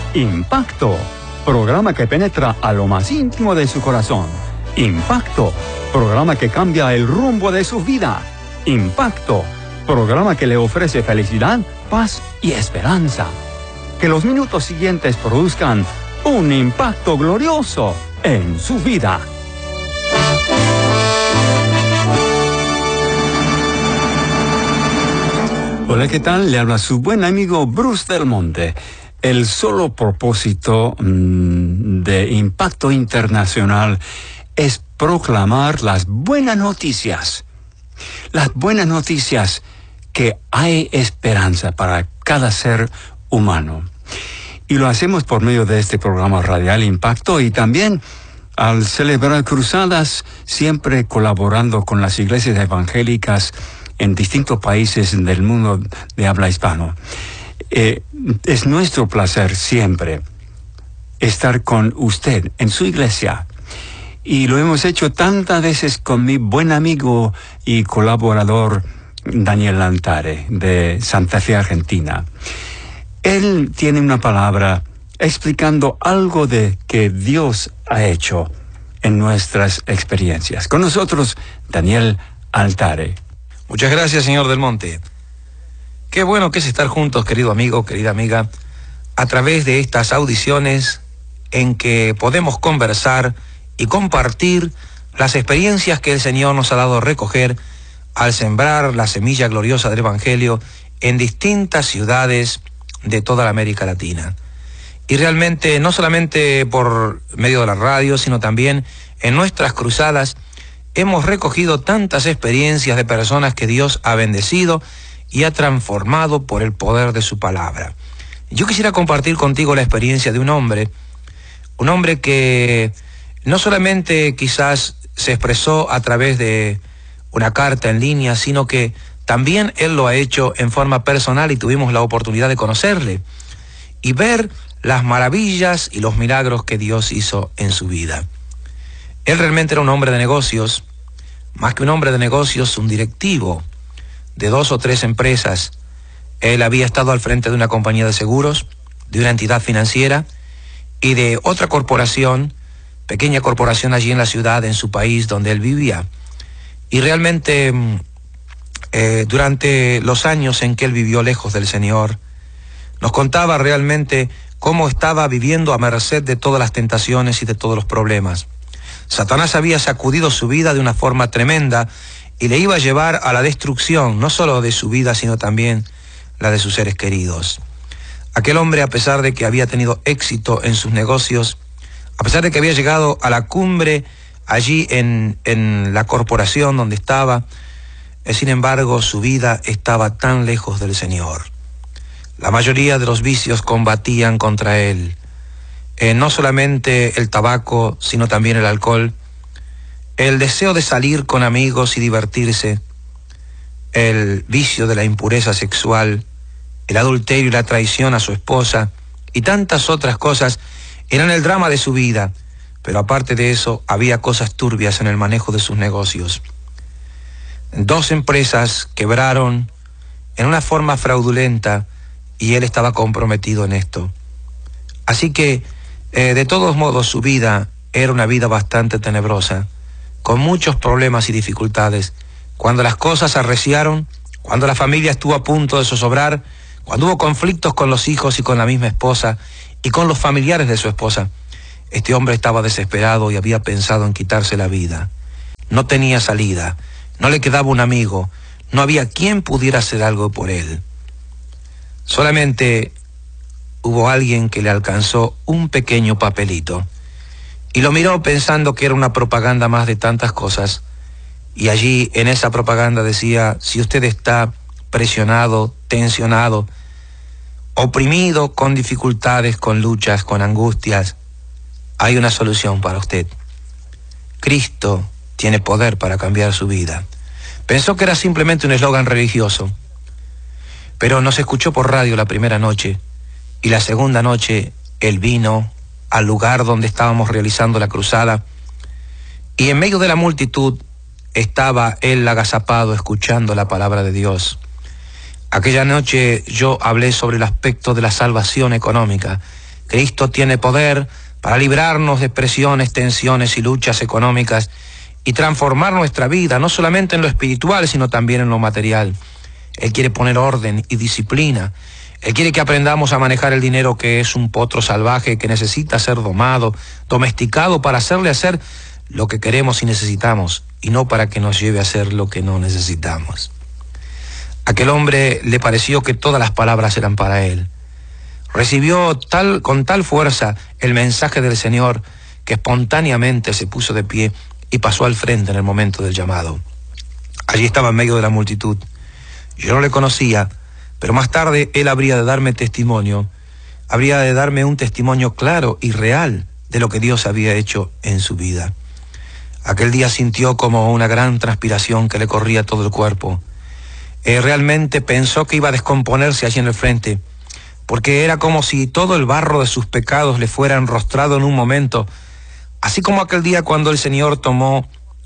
Impacto, programa que penetra a lo más íntimo de su corazón. Impacto, programa que cambia el rumbo de su vida. Impacto, programa que le ofrece felicidad, paz y esperanza. Que los minutos siguientes produzcan un impacto glorioso en su vida. Hola, ¿qué tal? Le habla su buen amigo Bruce Del Monte. El solo propósito de Impacto Internacional es proclamar las buenas noticias. Las buenas noticias que hay esperanza para cada ser humano. Y lo hacemos por medio de este programa radial Impacto y también al celebrar cruzadas, siempre colaborando con las iglesias evangélicas en distintos países del mundo de habla hispano. Es nuestro placer siempre estar con usted en su iglesia. Y lo hemos hecho tantas veces con mi buen amigo y colaborador Daniel Altare, de Santa Fe, Argentina. Él tiene una palabra explicando algo de que Dios ha hecho en nuestras experiencias. Con nosotros, Daniel Altare. Muchas gracias, señor Del Monte. Qué bueno que es estar juntos, querido amigo, querida amiga, a través de estas audiciones en que podemos conversar y compartir las experiencias que el Señor nos ha dado a recoger al sembrar la semilla gloriosa del Evangelio en distintas ciudades de toda la América Latina. Y realmente, no solamente por medio de la radio, sino también en nuestras cruzadas, hemos recogido tantas experiencias de personas que Dios ha bendecido y ha transformado por el poder de su palabra. Yo quisiera compartir contigo la experiencia de un hombre que no solamente quizás se expresó a través de una carta en línea, sino que también él lo ha hecho en forma personal y tuvimos la oportunidad de conocerle y ver las maravillas y los milagros que Dios hizo en su vida. Él realmente era un hombre de negocios, más que un hombre de negocios, un directivo de 2 o 3 empresas. Él había estado al frente de una compañía de seguros, de una entidad financiera y de otra corporación, pequeña corporación allí en la ciudad, en su país donde él vivía. Y realmente durante los años en que él vivió lejos del Señor, nos contaba realmente cómo estaba viviendo a merced de todas las tentaciones y de todos los problemas. Satanás había sacudido su vida de una forma tremenda y le iba a llevar a la destrucción, no solo de su vida, sino también la de sus seres queridos. Aquel hombre, a pesar de que había tenido éxito en sus negocios, a pesar de que había llegado a la cumbre allí en la corporación donde estaba, sin embargo, su vida estaba tan lejos del Señor. La mayoría de los vicios combatían contra él. No solamente el tabaco, sino también el alcohol, el deseo de salir con amigos y divertirse, el vicio de la impureza sexual, el adulterio y la traición a su esposa y tantas otras cosas eran el drama de su vida, pero aparte de eso había cosas turbias en el manejo de sus negocios. 2 empresas quebraron en una forma fraudulenta y él estaba comprometido en esto. Así que de todos modos su vida era una vida bastante tenebrosa, con muchos problemas y dificultades. Cuando las cosas arreciaron, cuando la familia estuvo a punto de zozobrar, cuando hubo conflictos con los hijos y con la misma esposa y con los familiares de su esposa, este hombre estaba desesperado y había pensado en quitarse la vida. No tenía salida, no le quedaba un amigo, no había quien pudiera hacer algo por él. Solamente hubo alguien que le alcanzó un pequeño papelito y lo miró pensando que era una propaganda más de tantas cosas. Y allí en esa propaganda decía: si usted está presionado, tensionado, oprimido, con dificultades, con luchas, con angustias, hay una solución para usted. Cristo tiene poder para cambiar su vida. Pensó que era simplemente un eslogan religioso, pero nos escuchó por radio la primera noche y la segunda noche él vino al lugar donde estábamos realizando la cruzada y en medio de la multitud estaba él agazapado escuchando la palabra de Dios. Aquella noche yo hablé sobre el aspecto de la salvación económica, Cristo tiene poder para librarnos de presiones, tensiones y luchas económicas y transformar nuestra vida, no solamente en lo espiritual, sino también en lo material. Él quiere poner orden y disciplina. Él quiere que aprendamos a manejar el dinero, que es un potro salvaje que necesita ser domado, domesticado para hacerle hacer lo que queremos y necesitamos, y no para que nos lleve a hacer lo que no necesitamos. A aquel hombre le pareció que todas las palabras eran para él. Recibió con tal fuerza el mensaje del Señor que espontáneamente se puso de pie y pasó al frente en el momento del llamado. Allí estaba en medio de la multitud. Yo no le conocía, pero más tarde él habría de darme testimonio, habría de darme un testimonio claro y real de lo que Dios había hecho en su vida. Aquel día sintió como una gran transpiración que le corría todo el cuerpo. Realmente pensó que iba a descomponerse allí en el frente, porque era como si todo el barro de sus pecados le fuera enrostrado en un momento, así como aquel día cuando el Señor tomó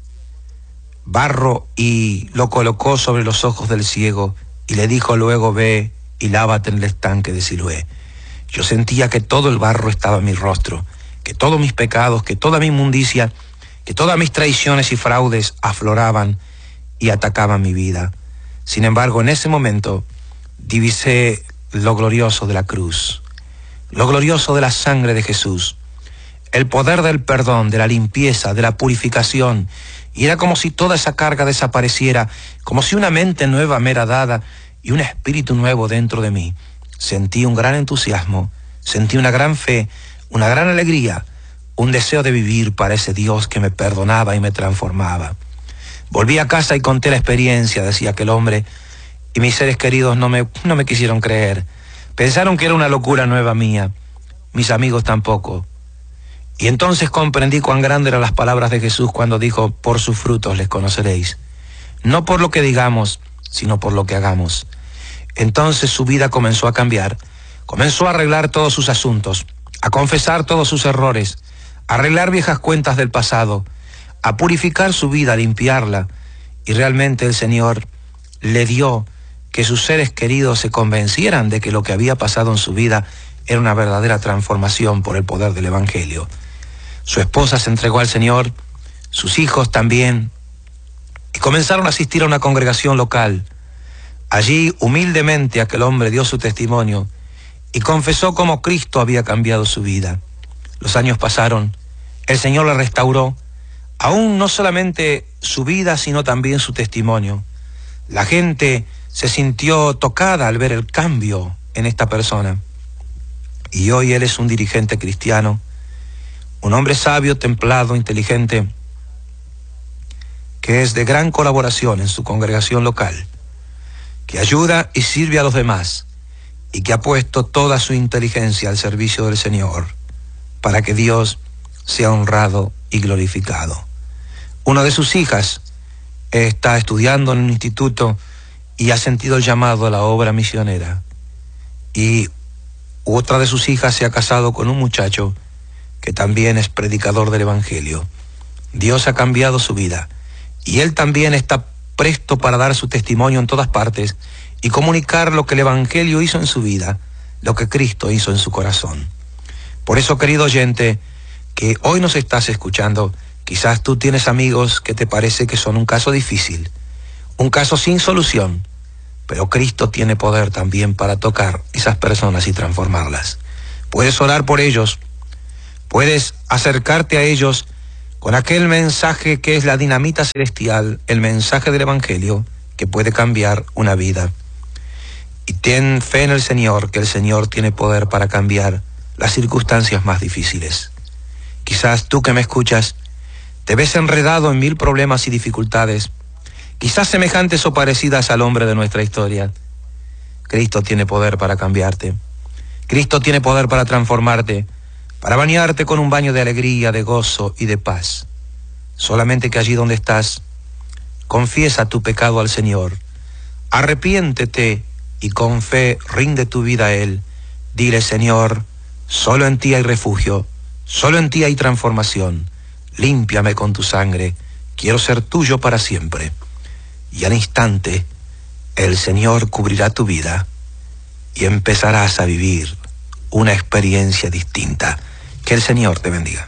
barro y lo colocó sobre los ojos del ciego y le dijo luego: ve y lávate en el estanque de Siloé. Yo sentía que todo el barro estaba en mi rostro, que todos mis pecados, que toda mi inmundicia, que todas mis traiciones y fraudes afloraban y atacaban mi vida. Sin embargo, en ese momento divisé lo glorioso de la cruz, lo glorioso de la sangre de Jesús, el poder del perdón, de la limpieza, de la purificación, y era como si toda esa carga desapareciera, como si una mente nueva me era dada y un espíritu nuevo dentro de mí. Sentí un gran entusiasmo, sentí una gran fe, una gran alegría, un deseo de vivir para ese Dios que me perdonaba y me transformaba. Volví a casa y conté la experiencia, decía aquel hombre, y mis seres queridos no me quisieron creer. Pensaron que era una locura nueva mía, mis amigos tampoco. Y entonces comprendí cuán grandes eran las palabras de Jesús cuando dijo: por sus frutos les conoceréis. No por lo que digamos, sino por lo que hagamos. Entonces su vida comenzó a cambiar, comenzó a arreglar todos sus asuntos, a confesar todos sus errores, a arreglar viejas cuentas del pasado, a purificar su vida, a limpiarla, y realmente el Señor le dio que sus seres queridos se convencieran de que lo que había pasado en su vida era una verdadera transformación por el poder del Evangelio. Su esposa se entregó al Señor, sus hijos también, y comenzaron a asistir a una congregación local. Allí, humildemente, aquel hombre dio su testimonio y confesó cómo Cristo había cambiado su vida. Los años pasaron, el Señor le restauró, aún no solamente su vida, sino también su testimonio. La gente se sintió tocada al ver el cambio en esta persona. Y hoy él es un dirigente cristiano, un hombre sabio, templado, inteligente, que es de gran colaboración en su congregación local, que ayuda y sirve a los demás, y que ha puesto toda su inteligencia al servicio del Señor, para que Dios sea honrado y glorificado. Una de sus hijas está estudiando en un instituto y ha sentido el llamado a la obra misionera. Y otra de sus hijas se ha casado con un muchacho que también es predicador del Evangelio. Dios ha cambiado su vida y él también está presto para dar su testimonio en todas partes y comunicar lo que el Evangelio hizo en su vida, lo que Cristo hizo en su corazón. Por eso, querido oyente, que hoy nos estás escuchando, quizás tú tienes amigos que te parece que son un caso difícil, un caso sin solución, pero Cristo tiene poder también para tocar esas personas y transformarlas. Puedes orar por ellos, puedes acercarte a ellos con aquel mensaje que es la dinamita celestial, el mensaje del Evangelio que puede cambiar una vida. Y ten fe en el Señor, que el Señor tiene poder para cambiar las circunstancias más difíciles. Quizás tú que me escuchas, te ves enredado en 1000 problemas y dificultades, quizás semejantes o parecidas al hombre de nuestra historia. Cristo tiene poder para cambiarte. Cristo tiene poder para transformarte, para bañarte con un baño de alegría, de gozo y de paz. Solamente que allí donde estás, confiesa tu pecado al Señor, arrepiéntete y con fe rinde tu vida a Él. Dile: Señor, solo en ti hay refugio, solo en ti hay transformación. Límpiame con tu sangre, quiero ser tuyo para siempre. Y al instante, el Señor cubrirá tu vida y empezarás a vivir una experiencia distinta. Que el Señor te bendiga.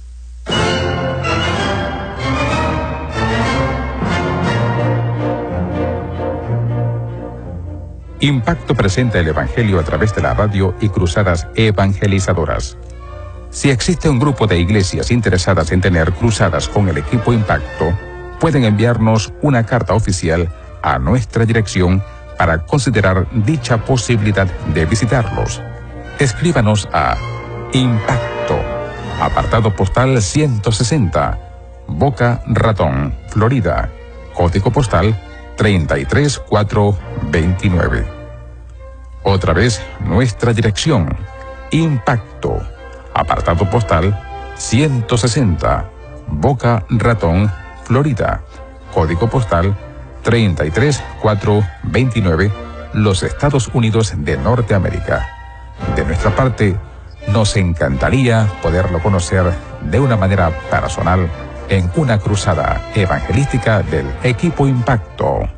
Impacto presenta el Evangelio a través de la radio y cruzadas evangelizadoras. Si existe un grupo de iglesias interesadas en tener cruzadas con el equipo Impacto, pueden enviarnos una carta oficial a nuestra dirección para considerar dicha posibilidad de visitarlos. Escríbanos a Impacto, apartado postal 160, Boca Ratón, Florida, código postal 33429. Otra vez, nuestra dirección: Impacto, apartado postal 160, Boca Ratón, Florida, código postal 33429, los Estados Unidos de Norteamérica. De nuestra parte, nos encantaría poderlo conocer de una manera personal en una cruzada evangelística del equipo Impacto.